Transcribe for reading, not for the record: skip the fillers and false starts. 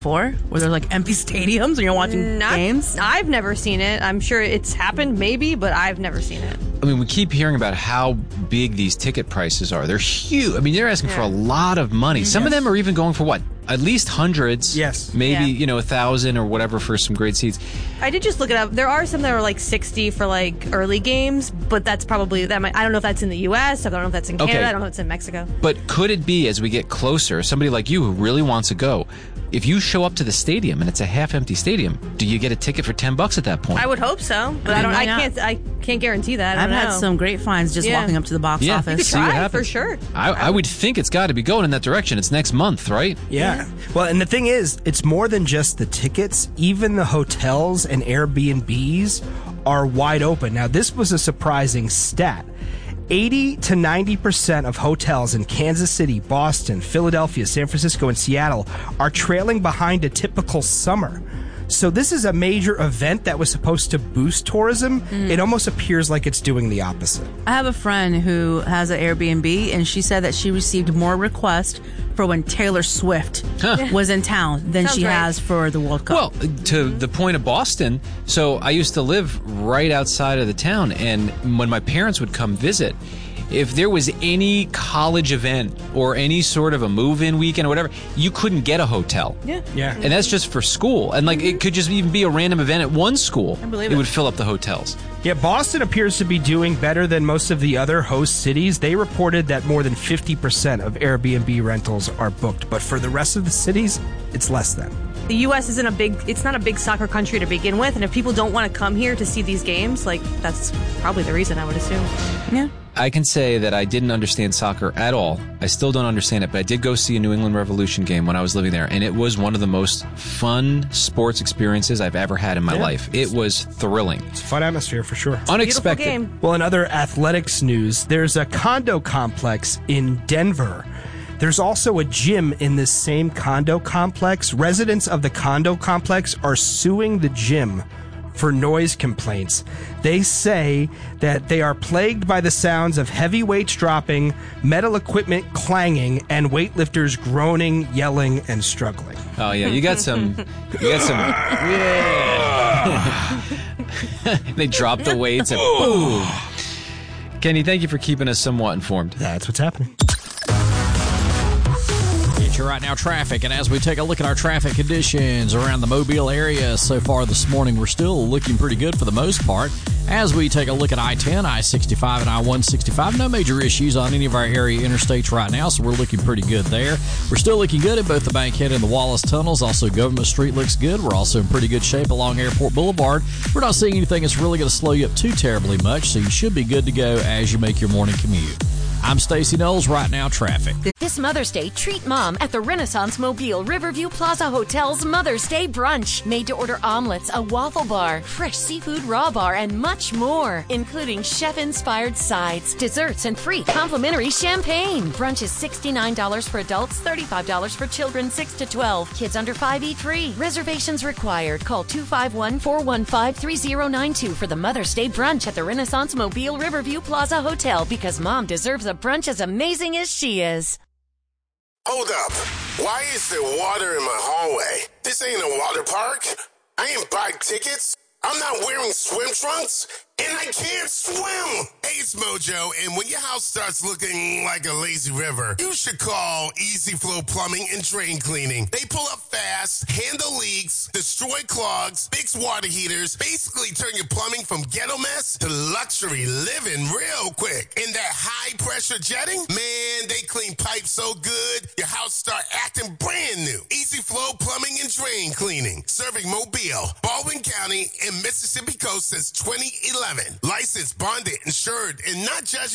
where there's like empty stadiums and you're watching games? I've never seen it. I'm sure it's happened, maybe, but I've never seen it. I mean, we keep hearing about how big these ticket prices are. They're huge. I mean, they're asking for a lot of money. Some of them are even going for what? At least hundreds. Yes. Maybe, 1,000 or whatever for some great seats. I did just look it up. There are some that are like 60 for like early games, but that's probably I don't know if that's in the U.S. I don't know if that's in Canada. I don't know if it's in Mexico. But could it be, as we get closer, somebody like you who really wants to go, if you show up to the stadium and it's a half-empty stadium, do you get a ticket for $10 at that point? I would hope so, but I can't guarantee that. I've had some great finds just walking up to the box office. You could try for sure. I would think it's got to be going in that direction. It's next month, right? Yeah. Well, and the thing is, it's more than just the tickets. Even the hotels and Airbnbs are wide open. Now, this was a surprising stat. 80 to 90% of hotels in Kansas City, Boston, Philadelphia, San Francisco, and Seattle are trailing behind a typical summer. So this is a major event that was supposed to boost tourism. It almost appears like it's doing the opposite. I have a friend who has an Airbnb, and she said that she received more requests for when Taylor Swift was in town than she has for the World Cup. Well, to the point of Boston, so I used to live right outside of the town, and when my parents would come visit, if there was any college event or any sort of a move-in weekend or whatever, you couldn't get a hotel. Yeah. And that's just for school. And it could just even be a random event at one school. I believe it would fill up the hotels. Yeah, Boston appears to be doing better than most of the other host cities. They reported that more than 50% of Airbnb rentals are booked. But for the rest of the cities, it's less than. The U.S. it's not a big soccer country to begin with, and if people don't want to come here to see these games, that's probably the reason, I would assume. Yeah. I can say that I didn't understand soccer at all. I still don't understand it, but I did go see a New England Revolution game when I was living there, and it was one of the most fun sports experiences I've ever had in my life. It was thrilling. It's a fun atmosphere for sure. Unexpected. Beautiful game. Well, in other athletics news, there's a condo complex in Denver. There's also a gym in this same condo complex. Residents of the condo complex are suing the gym for noise complaints. They say that they are plagued by the sounds of heavy weights dropping, metal equipment clanging, and weightlifters groaning, yelling, and struggling. Oh, yeah. You got some. Yeah. They drop the weights and boom. Kenny, thank you for keeping us somewhat informed. That's what's happening. Right now, traffic, and as we take a look at our traffic conditions around the Mobile area so far this morning, we're still looking pretty good for the most part. As we take a look at I-10, I-65, and I-165, no major issues on any of our area interstates right now, so we're looking pretty good there. We're still looking good at both the Bankhead and the Wallace tunnels. Also, Government Street looks good. We're also in pretty good shape along Airport Boulevard. We're not seeing anything that's really going to slow you up too terribly much, so you should be good to go as you make your morning commute. I'm Stacey Knowles. Right now, traffic. This Mother's Day, treat Mom at the Renaissance Mobile Riverview Plaza Hotel's Mother's Day Brunch. Made-to-order omelets, a waffle bar, fresh seafood raw bar, and much more, including chef-inspired sides, desserts, and free complimentary champagne. Brunch is $69 for adults, $35 for children 6 to 12. Kids under 5 eat free. Reservations required. Call 251-415-3092 for the Mother's Day Brunch at the Renaissance Mobile Riverview Plaza Hotel, because Mom deserves a brunch as amazing as she is. Hold up. Why is there water in my hallway? This ain't a water park. I ain't buying tickets. I'm not wearing swim trunks. And I can't swim. Hey, it's Mojo, and when your house starts looking like a lazy river, you should call Easy Flow Plumbing and Drain Cleaning. They pull up fast, handle leaks, destroy clogs, fix water heaters, basically turn your plumbing from ghetto mess to luxury living real quick. And that high-pressure jetting, man, they clean pipes so good, your house start acting brand new. Easy Flow Plumbing and Drain Cleaning, serving Mobile, Baldwin County, and Mississippi Coast since 2011. Licensed, bonded, insured, and not judged